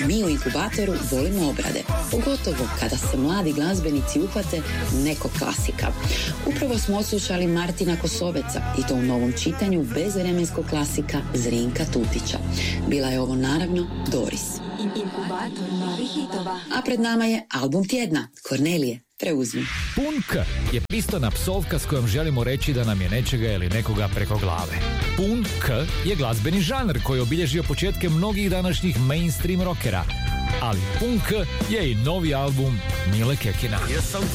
Mi u Inkubatoru volimo obrade, pogotovo kada se mladi glazbenici uhvate nekog klasika. Upravo smo odslušali Martina Kosoveca i to u novom čitanju bezvremenskog klasika Zrinka Tutića. Bila je ovo naravno Doris. Inkubator novih hitova. A pred nama je album tjedna. Kornelije, preuzmi. Pun K je pristojna psovka s kojom želimo reći da nam je nečega ili nekoga preko glave. Pun K je glazbeni žanr koji je obilježio početke mnogih današnjih mainstream rockera. Ali Pun K je i novi album Mile Kekina.